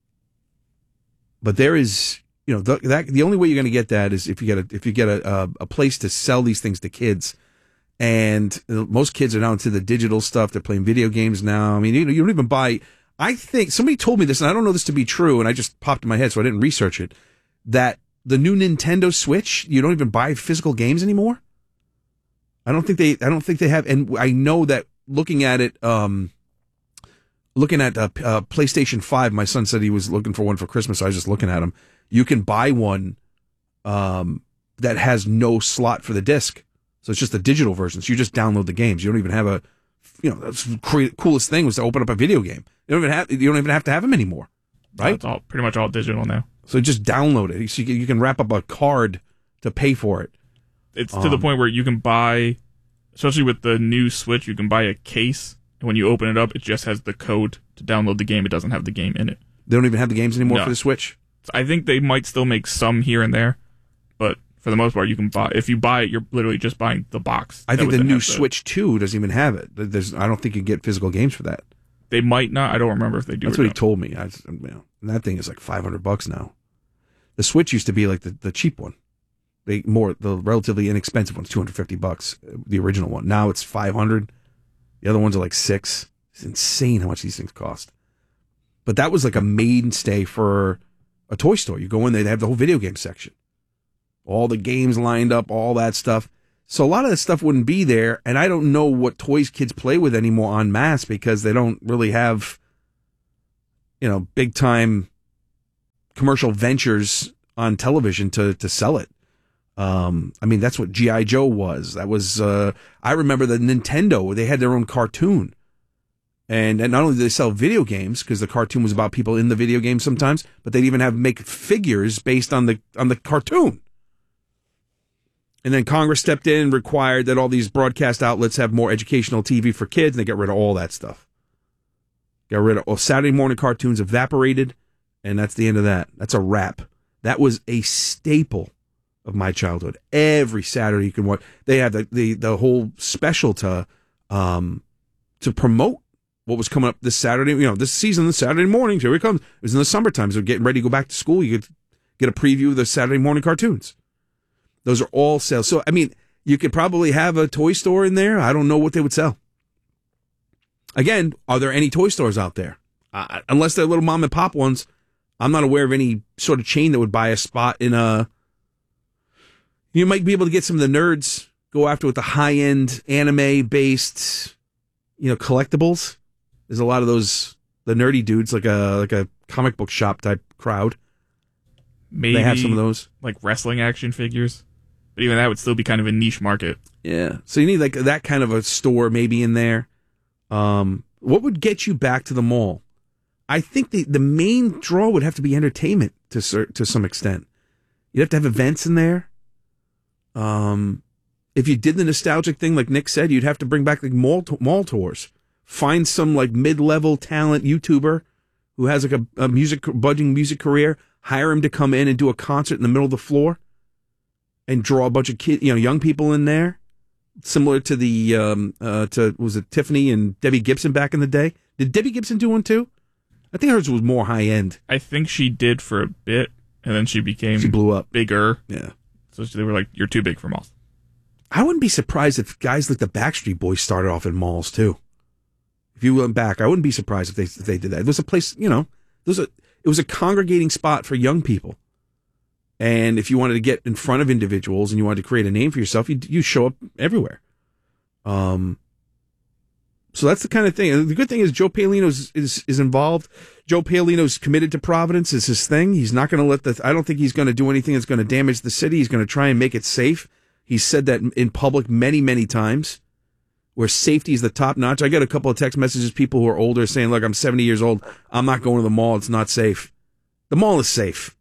but there is, you know, the, that the only way you're going to get that is if you get a if you get a, a a place to sell these things to kids, and most kids are now into the digital stuff. They're playing video games now. I mean, you know, you don't even buy. I think somebody told me this, and I don't know this to be true, and I just popped in my head, so I didn't research it. That the new Nintendo Switch, you don't even buy physical games anymore. I don't think they. I don't think they have, and I know that looking at it. Um, Looking at uh, uh, PlayStation five, my son said he was looking for one for Christmas. So I was just looking at them. You can buy one um, that has no slot for the disc, so it's just a digital version. So you just download the games. You don't even have a, you know, that's the cre- coolest thing was to open up a video game. You don't even have. You don't even have to have them anymore, right? It's all pretty much all digital now. So just download it. So you can, you can wrap up a card to pay for it. It's um, to the point where you can buy, especially with the new Switch, you can buy a case. And when you open it up, it just has the code to download the game. It doesn't have the game in it. They don't even have the games anymore No. for the Switch? I think they might still make some here and there, but for the most part, you can buy. If you buy it, you're literally just buying the box. I think That the would new have the- Switch two doesn't even have it. There's, I don't think you can get physical games for that. They might not. I don't remember if they do. That's or what he not. told me. I, you know, and that thing is like five hundred bucks now. The Switch used to be like the, the cheap one. They more the relatively inexpensive one's two hundred fifty bucks, the original one. Now it's five hundred. The other ones are like six. It's insane how much these things cost. But that was like a mainstay for a toy store. You go in there, they have the whole video game section. All the games lined up, all that stuff. So a lot of this stuff wouldn't be there, and I don't know what toys kids play with anymore en masse because they don't really have, you know, big time commercial ventures on television to to sell it. Um, I mean, that's what G I. Joe was. That was, uh, I remember the Nintendo, they had their own cartoon. And, and not only did they sell video games, because the cartoon was about people in the video game sometimes, but they'd even have make figures based on the on the cartoon. And then Congress stepped in and required that all these broadcast outlets have more educational T V for kids, and they got rid of all that stuff. Got rid of all Saturday morning cartoons, evaporated, and that's the end of that. That's a wrap. That was a staple of my childhood. Every Saturday you can watch. They had the the, the whole special to um to promote what was coming up this Saturday. You know, this season, the Saturday mornings. Here it comes. It was in the summertime, so getting ready to go back to school. You could get a preview of the Saturday morning cartoons. Those are all sales. So, I mean, you could probably have a toy store in there. I don't know what they would sell. Again, are there any toy stores out there? Uh, unless they're little mom and pop ones, I'm not aware of any sort of chain that would buy a spot in a... You might be able to get some of the nerds go after with the high-end anime-based, you know, collectibles. There's a lot of those, the nerdy dudes, like a like a comic book shop type crowd. Maybe they have some of those. Like wrestling action figures. But even that would still be kind of a niche market. Yeah. So you need like that kind of a store maybe in there. Um, what would get you back to the mall? I think the, the main draw would have to be entertainment to to some extent. You'd have to have events in there. Um, if you did the nostalgic thing, like Nick said, you'd have to bring back like mall, mall tours. Find some like mid-level talent YouTuber who has like a, a music, budding music career. Hire him to come in and do a concert in the middle of the floor and draw a bunch of kid, you know, young people in there. Similar to the, um, uh, to, was it Tiffany and Debbie Gibson back in the day? Did Debbie Gibson do one too? I think hers was more high end. I think she did for a bit, and then she became she blew up bigger. Yeah. So they were like, "You're too big for malls." I wouldn't be surprised if guys like the Backstreet Boys started off in malls too. If you went back, I wouldn't be surprised if they if they did that. It was a place, you know, it was a it was a congregating spot for young people. And if you wanted to get in front of individuals and you wanted to create a name for yourself, you you show up everywhere. Um. So that's the kind of thing. And the good thing is Joe Paolino is, is, is involved. Joe Paolino's committed to Providence. Is his thing. He's not going to let the, I don't think he's going to do anything that's going to damage the city. He's going to try and make it safe. He's said that in public many, many times, where safety is the top notch. I got a couple of text messages, people who are older saying, look, I'm seventy years old. I'm not going to the mall. It's not safe. The mall is safe.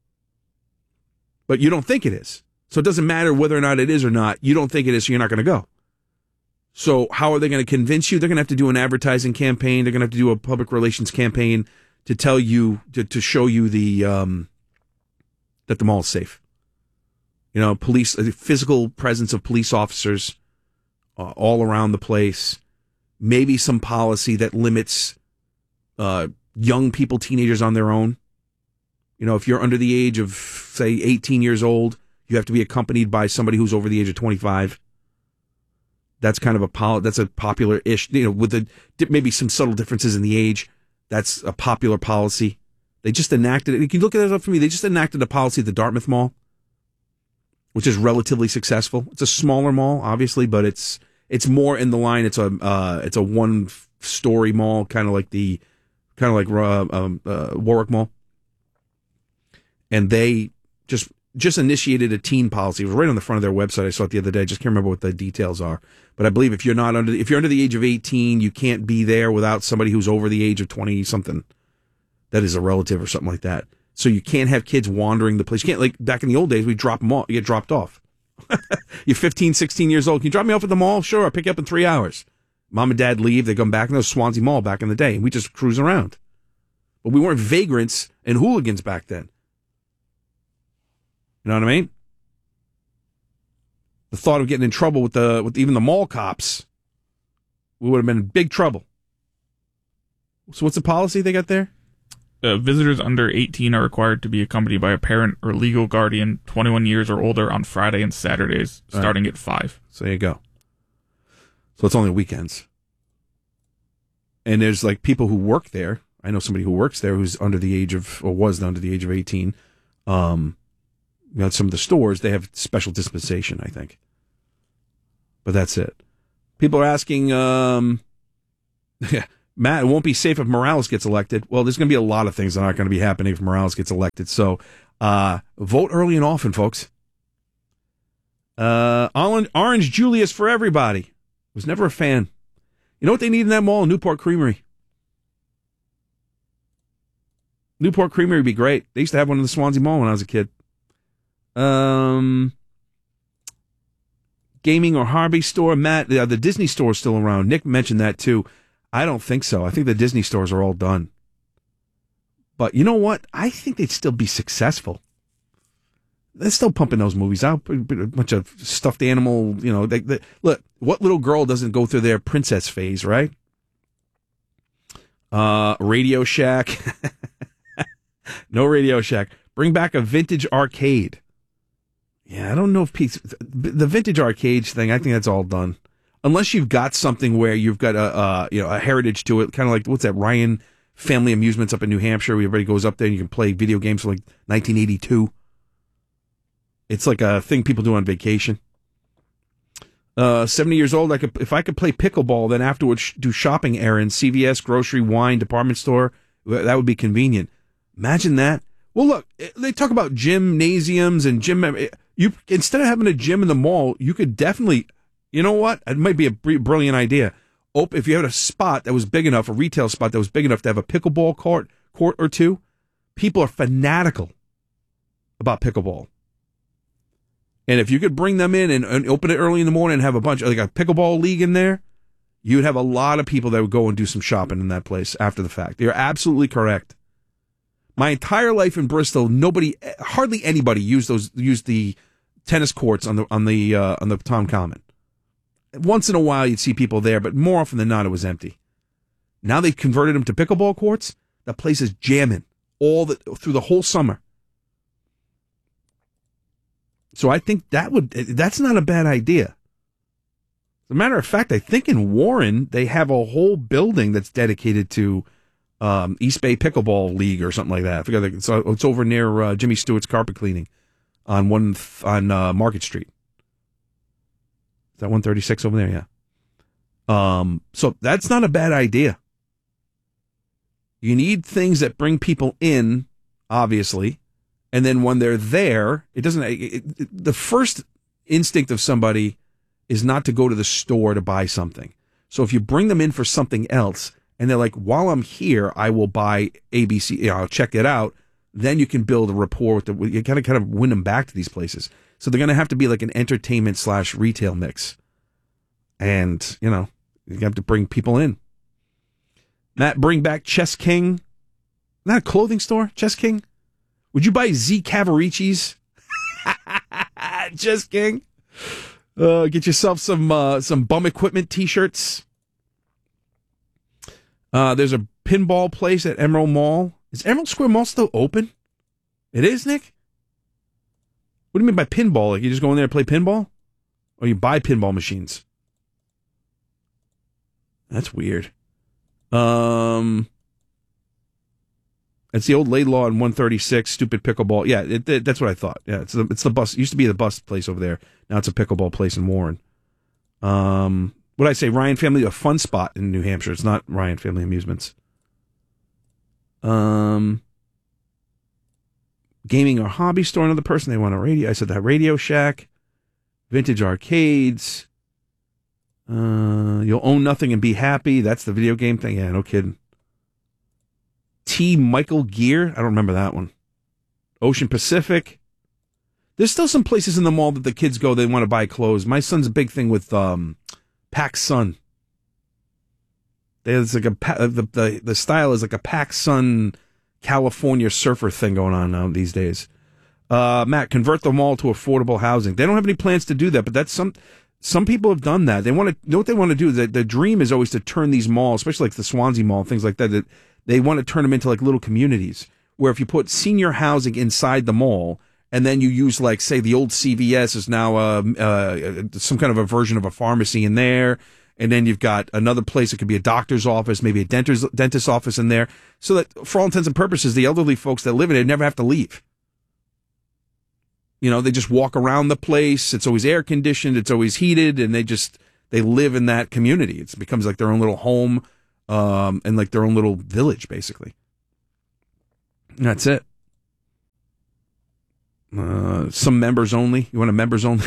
But you don't think it is. So it doesn't matter whether or not it is or not. You don't think it is, so you're not going to go. So how are they going to convince you? They're going to have to do an advertising campaign. They're going to have to do a public relations campaign to tell you, to, to show you the um, that the mall is safe. You know, police, the physical presence of police officers uh, all around the place. Maybe some policy that limits uh, young people, teenagers on their own. You know, if you're under the age of, say, eighteen years old, you have to be accompanied by somebody who's over the age of twenty-five. That's kind of a pol- that's a popular-ish, you know, with the maybe some subtle differences in the age. That's a popular policy. They just enacted it. You can look at it up for me. They just enacted a policy at the Dartmouth Mall, which is relatively successful. It's a smaller mall, obviously, but it's it's more in the line. It's a uh, it's a one-story mall, kind of like the kind of like uh, um, uh, Warwick Mall, and they just. just initiated a teen policy. It was right on the front of their website. I saw it the other day. I just can't remember what the details are. But I believe if you're not under, if you're under the age of eighteen, you can't be there without somebody who's over the age of twenty something. That is a relative or something like that. So you can't have kids wandering the place. You can't, like back in the old days, we drop them off. You get dropped off. You're fifteen, sixteen years old. Can you drop me off at the mall? Sure. I'll pick you up in three hours. Mom and dad leave. They come back. And there was Swansea Mall back in the day. And we just cruise around. But we weren't vagrants and hooligans back then. You know what I mean? The thought of getting in trouble with the with even the mall cops, we would have been in big trouble. So what's the policy they got there? Uh, visitors under eighteen are required to be accompanied by a parent or legal guardian twenty-one years or older on Friday and Saturdays, starting right. at five. So there you go. So it's only weekends. And there's like people who work there. I know somebody who works there who's under the age of, or was under the age of eighteen. Um... You know, some of the stores, they have special dispensation, I think. but that's it. People are asking, um, Matt, it won't be safe if Morales gets elected. Well, there's going to be a lot of things that aren't going to be happening if Morales gets elected. So uh, vote early and often, folks. Uh, Orange Julius for everybody. Was never a fan. You know what they need in that mall? Newport Creamery. Newport Creamery would be great. They used to have one in the Swansea Mall when I was a kid. Um, gaming or hobby store. Matt, the, the Disney store is still around. Nick mentioned that too. I don't think so. I think the Disney stores are all done. But you know what? I think they'd still be successful. They're still pumping those movies out. A bunch of stuffed animal, you know. They, they, look, what little girl doesn't go through their princess phase, right? Uh, Radio Shack. No Radio Shack. Bring back a vintage arcade. Yeah, I don't know if Pete's, the vintage arcade thing, I think that's all done. Unless you've got something where you've got a, uh, you know, a heritage to it, kind of like, what's that, Ryan Family Amusements up in New Hampshire, where everybody goes up there and you can play video games from like nineteen eighty-two. It's like a thing people do on vacation. Uh, seventy years old, I could, if I could play pickleball, then afterwards do shopping errands, C V S, grocery, wine, department store, that would be convenient. Imagine that. Well, look, they talk about gymnasiums and gym. You instead of having a gym in the mall, you could definitely, you know what? It might be a brilliant idea. If you had a spot that was big enough, a retail spot that was big enough to have a pickleball court, court or two, people are fanatical about pickleball. And if you could bring them in and, and open it early in the morning and have a bunch of, like a pickleball league in there, you'd have a lot of people that would go and do some shopping in that place after the fact. You're absolutely correct. My entire life in Bristol, nobody, hardly anybody used those, used the tennis courts on the on the uh, on the Tom Common. Once in a while, you'd see people there, but more often than not, it was empty. Now they've converted them to pickleball courts. That place is jamming all the through the whole summer. So I think that would that's not a bad idea. As a matter of fact, I think in Warren they have a whole building that's dedicated to um, East Bay Pickleball League or something like that. I forget. It's, it's over near uh, Jimmy Stewart's carpet cleaning on one on uh, Market Street. Is that one thirty-six over there? Yeah. Um. So that's not a bad idea. You need things that bring people in, obviously. And then when they're there, it doesn't, it, it, the first instinct of somebody is not to go to the store to buy something. So if you bring them in for something else and they're like, while I'm here, I will buy A B C, you know, I'll check it out. Then you can build a rapport with the, you kind of kind of win them back to these places. So they're going to have to be like an entertainment slash retail mix. And, you know, you have to bring people in. Matt, bring back Chess King. Isn't that a clothing store? Chess King? Would you buy Z Cavaricci's? Chess King. Uh, get yourself some uh, some bum equipment T-shirts. Uh, there's a pinball place at Emerald Mall. Is Emerald Square Mall still open? It is, Nick? What do you mean by pinball? Like you just go in there and play pinball? Or you buy pinball machines? That's weird. Um... It's the old Laidlaw on one thirty-six, stupid pickleball. Yeah, it, it, that's what I thought. Yeah, it's the, it's the bus. It used to be the bus place over there. Now it's a pickleball place in Warren. Um, what did I say? Ryan Family, a fun spot in New Hampshire. It's not Ryan Family Amusements. Um, gaming or hobby store, another person. They want a radio. I said that. Radio Shack, vintage arcades. Uh, you'll own nothing and be happy. That's the video game thing. Yeah, no kidding. T. Michael Gear. I don't remember that one. Ocean Pacific. There's still some places in the mall that the kids go, they want to buy clothes. My son's a big thing with um, PacSun. There's like a the, the the style is like a PacSun California surfer thing going on now these days. Uh, Matt, convert the mall to affordable housing. They don't have any plans to do that, but that's some some people have done that. They want to you know what they want to do. The, the dream is always to turn these malls, especially like the Swansea Mall, things like that, that they want to turn them into like little communities where if you put senior housing inside the mall and then you use like, say, the old C V S is now uh, uh, some kind of a version of a pharmacy in there. And then you've got another place. It could be a doctor's office, maybe a dentist, dentist's office in there. So that for all intents and purposes, the elderly folks that live in it never have to leave. You know, they just walk around the place. It's always air conditioned. It's always heated, and they just they live in that community. It becomes like their own little home, um, and like their own little village, basically. And that's it. Uh, some members only. You want a members only?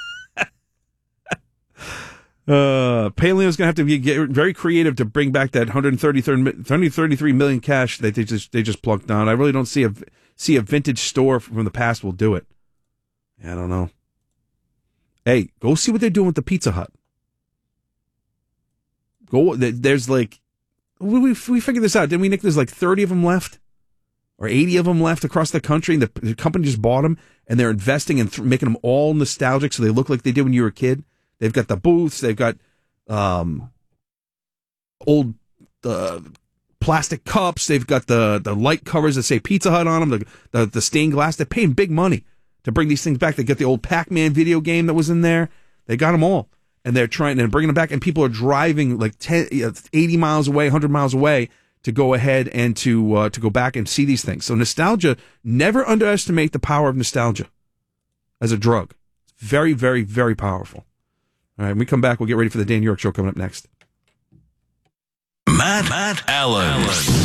uh, Paleo's going to have to be get very creative to bring back that one hundred thirty-three million cash that they just they just plunked down. I really don't see a see a vintage store from the past will do it. I don't know. Hey, go see what they're doing with the Pizza Hut. Go. There's like we we, we figured this out, didn't we, Nick? There's like thirty of them left. Or eighty of them left across the country, and the, the company just bought them, and they're investing and th- making them all nostalgic so they look like they did when you were a kid. They've got the booths, they've got um, old uh, plastic cups, they've got the, the light covers that say Pizza Hut on them, the, the, the stained glass. They're paying big money to bring these things back. They got the old Pac-Man video game that was in there. They got them all, and they're trying and bringing them back, and people are driving like ten, eighty miles away, one hundred miles away, to go ahead and to uh, to go back and see these things. So nostalgia, never underestimate the power of nostalgia as a drug. It's very, very, very powerful. All right, when we come back, we'll get ready for the Dan York Show coming up next. Matt, Matt Allen.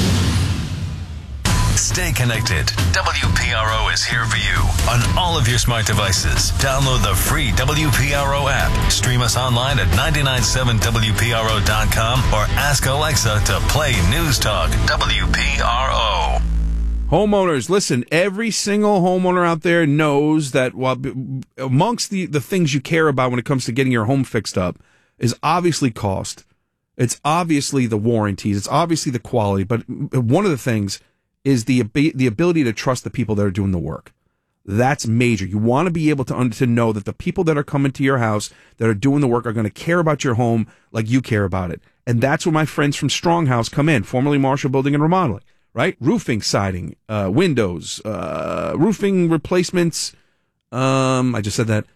Stay connected. W P R O is here for you on all of your smart devices. Download the free W P R O app. Stream us online at nine nine seven W P R O dot com or ask Alexa to play News Talk W P R O. Homeowners, listen, every single homeowner out there knows that while amongst the, the things you care about when it comes to getting your home fixed up is obviously cost. It's obviously the warranties. It's obviously the quality. But one of the things is the the ability to trust the people that are doing the work. That's major. You want to be able to, to know that the people that are coming to your house, that are doing the work, are going to care about your home like you care about it. And that's where my friends from Strong House come in, formerly Marshall Building and Remodeling, right? Roofing, siding, uh, windows, uh, roofing replacements. Um, I just said that.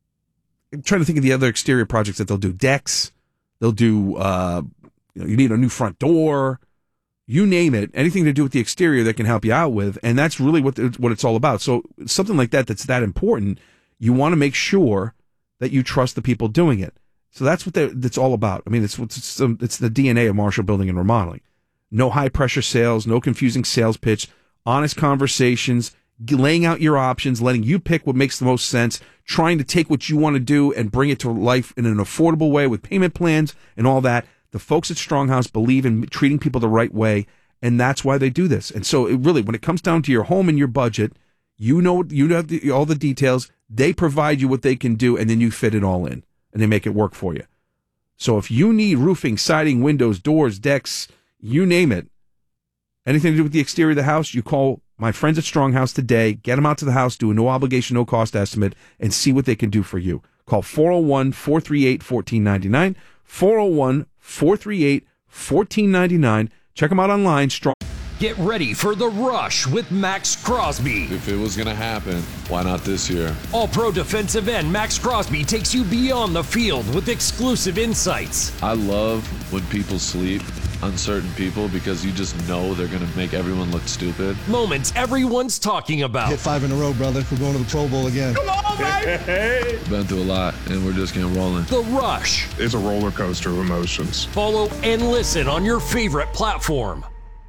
I'm trying to think of the other exterior projects that they'll do. Decks. They'll do, uh, you know, you need a new front door. You name it, anything to do with the exterior they can help you out with, and that's really what the, what it's all about. So something like that that's that important, you want to make sure that you trust the people doing it. So that's what that's all about. I mean, it's it's, it's the D N A of Marshall Building and Remodeling. No high-pressure sales, no confusing sales pitch, honest conversations, laying out your options, letting you pick what makes the most sense, trying to take what you want to do and bring it to life in an affordable way with payment plans and all that. The folks at Stronghouse believe in treating people the right way, and that's why they do this. And so, it really, when it comes down to your home and your budget, you know you have the, all the details. They provide you what they can do, and then you fit it all in, and they make it work for you. So if you need roofing, siding, windows, doors, decks, you name it, anything to do with the exterior of the house, you call my friends at Stronghouse today, get them out to the house, do a no obligation, no cost estimate, and see what they can do for you. Call four oh one, four three eight, one four nine nine, four oh one, four three eight, one four nine nine. Check them out online. Strong. Get ready for The Rush with Max Crosby. If it was going to happen, why not this year? All-Pro defensive end Max Crosby takes you beyond the field with exclusive insights. I love when people sleep on certain people because you just know they're going to make everyone look stupid. Moments everyone's talking about. Hit five in a row, brother. We're going to the Pro Bowl again. Come on, baby! Been through a lot, and we're just getting rolling. The Rush. It's a roller coaster of emotions. Follow and listen on your favorite platform.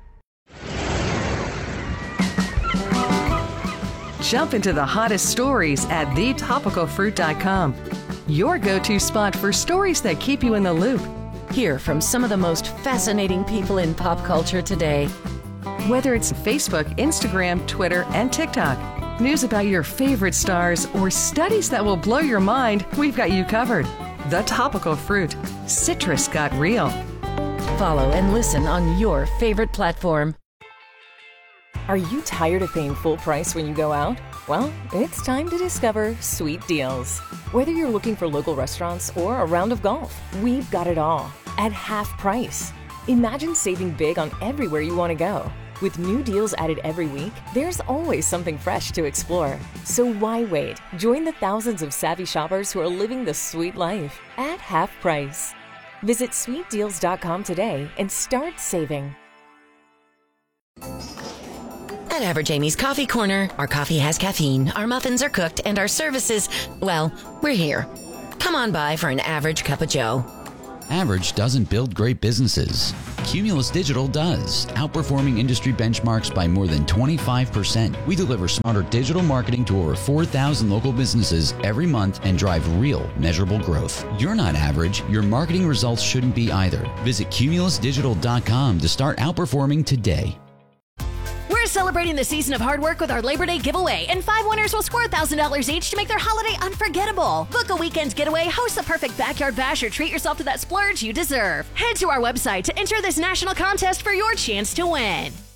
Jump into the hottest stories at the topical fruit dot com. Your go-to spot for stories that keep you in the loop. Hear from some of the most fascinating people in pop culture today. Whether it's Facebook, Instagram, Twitter, and TikTok, news about your favorite stars, or studies that will blow your mind, we've got you covered. The Topical Fruit. Citrus got real. Follow and listen on your favorite platform. Are you tired of paying full price when you go out? Well, it's time to discover Sweet Deals. Whether you're looking for local restaurants or a round of golf, we've got it all at half price. Imagine saving big on everywhere you want to go. With new deals added every week, there's always something fresh to explore. So why wait? Join the thousands of savvy shoppers who are living the sweet life at half price. Visit sweet deals dot com today and start saving. At Average Amy's Coffee Corner, our coffee has caffeine, our muffins are cooked, and our services, well, we're here. Come on by for an average cup of joe. Average doesn't build great businesses. Cumulus Digital does, outperforming industry benchmarks by more than twenty-five percent. We deliver smarter digital marketing to over four thousand local businesses every month and drive real, measurable growth. You're not average. Your marketing results shouldn't be either. Visit cumulus digital dot com to start outperforming today. We're celebrating the season of hard work with our Labor Day giveaway, and five winners will score one thousand dollars each to make their holiday unforgettable. Book a weekend getaway, host the perfect backyard bash, or treat yourself to that splurge you deserve. Head to our website to enter this national contest for your chance to win.